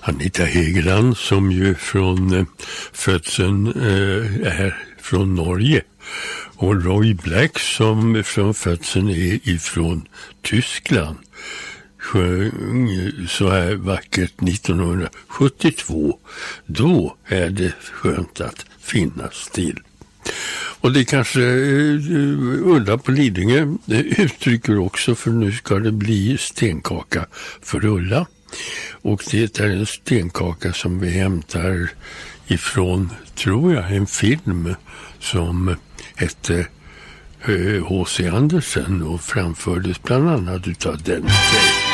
Anita Hegeland som ju från födseln är från Norge. Och Roy Black som från födseln är ifrån Tyskland sjöng så här vackert 1972. Då är det skönt att finnas till. Och det kanske Ulla på Lidingö uttrycker också, för nu ska det bli stenkaka för Ulla. Och det är en stenkaka som vi hämtar ifrån, tror jag, en film som hette H.C. Andersen och framfördes bland annat utav den.